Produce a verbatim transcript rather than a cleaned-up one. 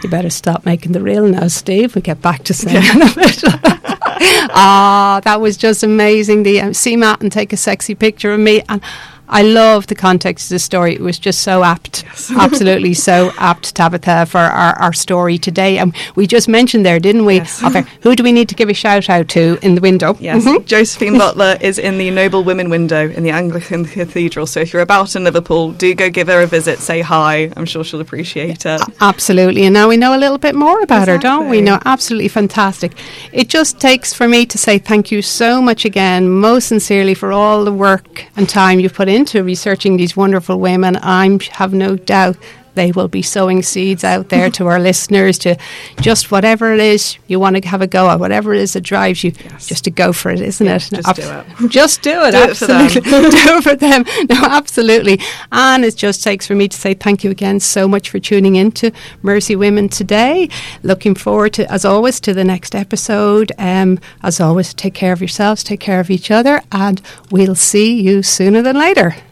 You better stop making the reel now, Steve. We'll get back to saying it. Ah, that was just amazing. The um, see Matt and take a sexy picture of me, and I love the context of the story. It was just so apt, yes. Absolutely so apt, Tabitha, for our, our story today. And we just mentioned there, didn't we? Yes. Okay, who do we need to give a shout out to in the window? Yes, mm-hmm. Josephine Butler is in the Noble Women window in the Anglican Cathedral. So if you're about in Liverpool, do go give her a visit, say hi. I'm sure she'll appreciate it. Absolutely. And now we know a little bit more about exactly. her, don't we? No, absolutely fantastic. It just takes for me to say thank you so much again, most sincerely, for all the work and time you've put in into researching these wonderful women. I have no doubt they will be sowing seeds out there to our listeners to just whatever it is you want to have a go at, whatever it is that drives you, yes. just to go for it, isn't yeah, it? Just Ab- do it. Just do it, do absolutely. It for them. Do it for them. No, absolutely. And it just takes for me to say thank you again so much for tuning in to Mercy Women today. Looking forward to, as always, to the next episode. Um, as always, take care of yourselves, take care of each other, and we'll see you sooner than later.